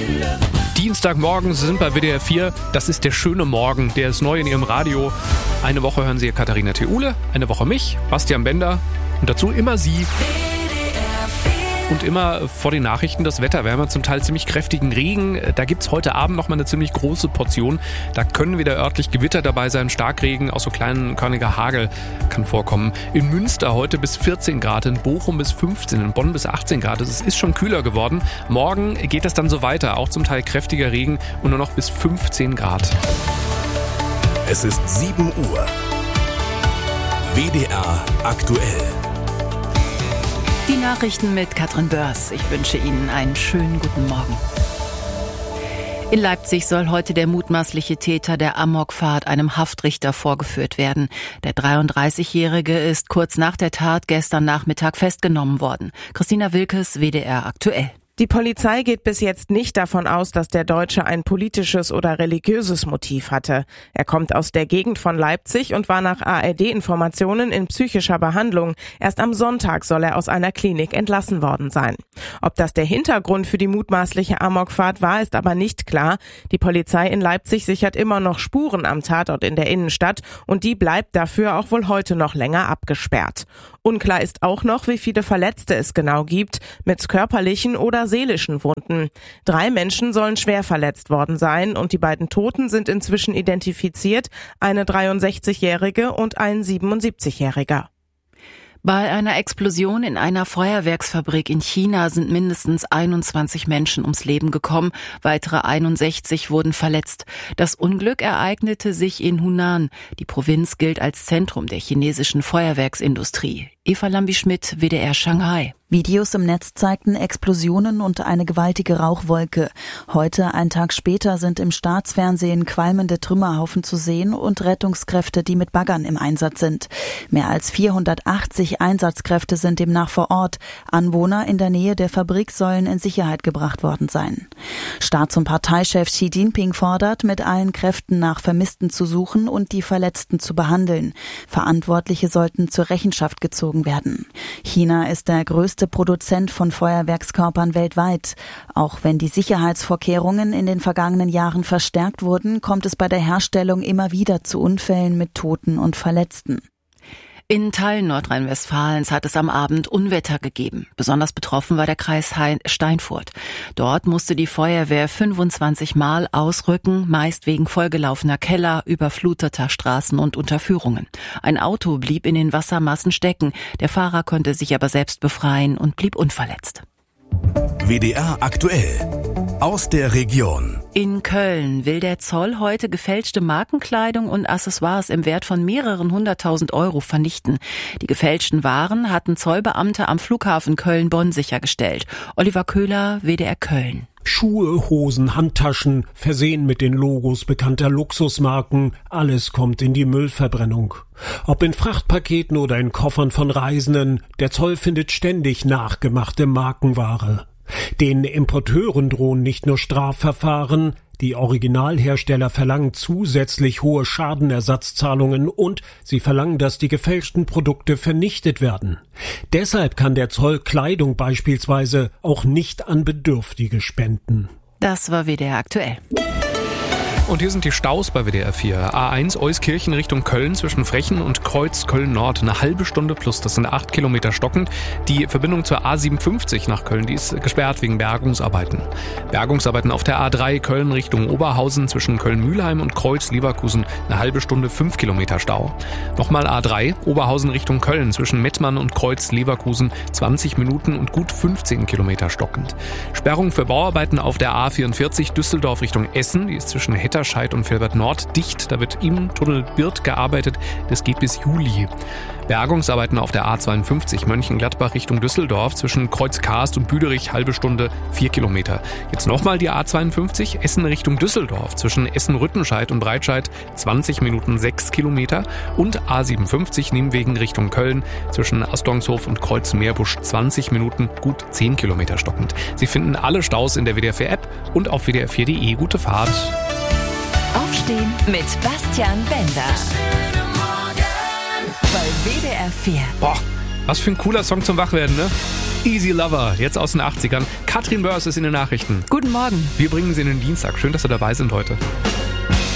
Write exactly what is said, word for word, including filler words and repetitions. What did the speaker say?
Dienstagmorgen, Sie sind bei W D R vier. Das ist der schöne Morgen, der ist neu in Ihrem Radio. Eine Woche hören Sie Katharina Theule, eine Woche mich, Bastian Bender und dazu immer Sie. Und immer vor den Nachrichten das Wetter. Wir haben ja zum Teil ziemlich kräftigen Regen. Da gibt es heute Abend noch mal eine ziemlich große Portion. Da können wieder örtlich Gewitter dabei sein, Starkregen, auch so kleinen körniger Hagel kann vorkommen. In Münster heute bis vierzehn Grad, in Bochum bis fünfzehn, in Bonn bis achtzehn Grad. Es ist schon kühler geworden. Morgen geht es dann so weiter, auch zum Teil kräftiger Regen und nur noch bis fünfzehn Grad. Es ist sieben Uhr. W D R aktuell. Die Nachrichten mit Katrin Börs. Ich wünsche Ihnen einen schönen guten Morgen. In Leipzig soll heute der mutmaßliche Täter der Amokfahrt einem Haftrichter vorgeführt werden. Der dreiunddreißigjährige ist kurz nach der Tat gestern Nachmittag festgenommen worden. Christina Wilkes, W D R aktuell. Die Polizei geht bis jetzt nicht davon aus, dass der Deutsche ein politisches oder religiöses Motiv hatte. Er kommt aus der Gegend von Leipzig und war nach A R D-Informationen in psychischer Behandlung. Erst am Sonntag soll er aus einer Klinik entlassen worden sein. Ob das der Hintergrund für die mutmaßliche Amokfahrt war, ist aber nicht klar. Die Polizei in Leipzig sichert immer noch Spuren am Tatort in der Innenstadt und die bleibt dafür auch wohl heute noch länger abgesperrt. Unklar ist auch noch, wie viele Verletzte es genau gibt, mit körperlichen oder seelischen Wunden. Drei Menschen sollen schwer verletzt worden sein und die beiden Toten sind inzwischen identifiziert, eine dreiundsechzigjährige und ein siebenundsiebzigjähriger. Bei einer Explosion in einer Feuerwerksfabrik in China sind mindestens einundzwanzig Menschen ums Leben gekommen, weitere einundsechzig wurden verletzt. Das Unglück ereignete sich in Hunan. Die Provinz gilt als Zentrum der chinesischen Feuerwerksindustrie. Eva Lambi-Schmidt, W D R Shanghai. Videos im Netz zeigten Explosionen und eine gewaltige Rauchwolke. Heute, einen Tag später, sind im Staatsfernsehen qualmende Trümmerhaufen zu sehen und Rettungskräfte, die mit Baggern im Einsatz sind. Mehr als vierhundertachtzig Einsatzkräfte sind demnach vor Ort. Anwohner in der Nähe der Fabrik sollen in Sicherheit gebracht worden sein. Staats- und Parteichef Xi Jinping fordert, mit allen Kräften nach Vermissten zu suchen und die Verletzten zu behandeln. Verantwortliche sollten zur Rechenschaft gezogen werden. China ist der größte Produzent von Feuerwerkskörpern weltweit. Auch wenn die Sicherheitsvorkehrungen in den vergangenen Jahren verstärkt wurden, kommt es bei der Herstellung immer wieder zu Unfällen mit Toten und Verletzten. In Teilen Nordrhein-Westfalens hat es am Abend Unwetter gegeben. Besonders betroffen war der Kreis Steinfurt. Dort musste die Feuerwehr fünfundzwanzig Mal ausrücken, meist wegen vollgelaufener Keller, überfluteter Straßen und Unterführungen. Ein Auto blieb in den Wassermassen stecken. Der Fahrer konnte sich aber selbst befreien und blieb unverletzt. W D R aktuell. Aus der Region. In Köln will der Zoll heute gefälschte Markenkleidung und Accessoires im Wert von mehreren hunderttausend Euro vernichten. Die gefälschten Waren hatten Zollbeamte am Flughafen Köln-Bonn sichergestellt. Oliver Köhler, W D R Köln. Schuhe, Hosen, Handtaschen, versehen mit den Logos bekannter Luxusmarken, alles kommt in die Müllverbrennung. Ob in Frachtpaketen oder in Koffern von Reisenden, der Zoll findet ständig nachgemachte Markenware. Den Importeuren drohen nicht nur Strafverfahren, die Originalhersteller verlangen zusätzlich hohe Schadenersatzzahlungen und sie verlangen, dass die gefälschten Produkte vernichtet werden. Deshalb kann der Zoll Kleidung beispielsweise auch nicht an Bedürftige spenden. Das war W D R aktuell. Und hier sind die Staus bei W D R vier. A eins Euskirchen Richtung Köln zwischen Frechen und Kreuz Köln-Nord. Eine halbe Stunde plus, das sind acht Kilometer stockend. Die Verbindung zur A siebenundfünfzig nach Köln, die ist gesperrt wegen Bergungsarbeiten. Bergungsarbeiten auf der A drei Köln Richtung Oberhausen zwischen Köln-Mühlheim und Kreuz-Leverkusen. Eine halbe Stunde, fünf Kilometer Stau. Nochmal A drei Oberhausen Richtung Köln zwischen Mettmann und Kreuz-Leverkusen. zwanzig Minuten und gut fünfzehn Kilometer stockend. Sperrung für Bauarbeiten auf der A vierundvierzig Düsseldorf Richtung Essen. Die ist zwischen Hetterscheid und Velbert Nord dicht. Da wird im Tunnel Birth gearbeitet. Das geht bis Juli. Bergungsarbeiten auf der A zweiundfünfzig Mönchengladbach Richtung Düsseldorf zwischen Kreuz-Karst und Büderich, halbe Stunde, vier Kilometer. Jetzt nochmal die A zweiundfünfzig Essen Richtung Düsseldorf zwischen Essen-Rüttenscheid und Breitscheid, zwanzig Minuten, sechs Kilometer. Und A siebenundfünfzig Nienwegen Richtung Köln zwischen Astongshof und Kreuz-Meerbusch, zwanzig Minuten, gut zehn Kilometer stockend. Sie finden alle Staus in der W D R vier App und auf w d r vier punkt de. Gute Fahrt. Aufstehen mit Bastian Bender. Bei W D R vier. Boah, Was für ein cooler Song zum Wachwerden, ne? Easy Lover, jetzt aus den achtzigern. Katrin Börs ist in den Nachrichten. Guten Morgen. Wir bringen Sie in den Dienstag. Schön, dass Sie dabei sind heute.